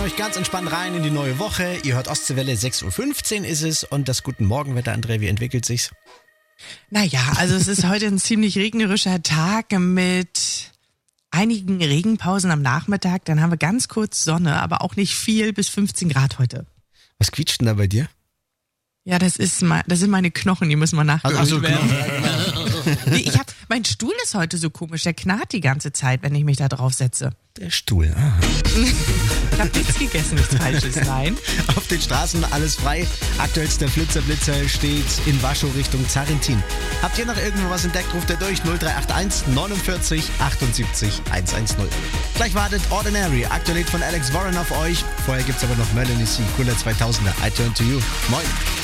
euch ganz entspannt rein in die neue Woche. Ihr hört Ostseewelle, 6.15 Uhr ist es und das Guten Morgenwetter, Andrea, wie entwickelt sich's? Naja, also es ist heute ein ziemlich regnerischer Tag mit einigen Regenpausen am Nachmittag. Dann haben wir ganz kurz Sonne, aber auch nicht viel, bis 15 Grad heute. Was quietscht denn da bei dir? Ja, das sind meine Knochen, die müssen mal nachgeholt werden. Nee, mein Stuhl ist heute so komisch, der knarrt die ganze Zeit, wenn ich mich da drauf setze. Der Stuhl, Ich habe nichts gegessen, nichts Falsches, nein. Auf den Straßen alles frei. Aktuellster Blitzer steht in Warschau Richtung Zarentin. Habt ihr noch irgendwo was entdeckt, ruft ihr durch 0381 49 78 110. Gleich wartet Ordinary, aktuell von Alex Warren auf euch. Vorher gibt's aber noch Melanie C. Cooler 2000er, I Turn to You. Moin.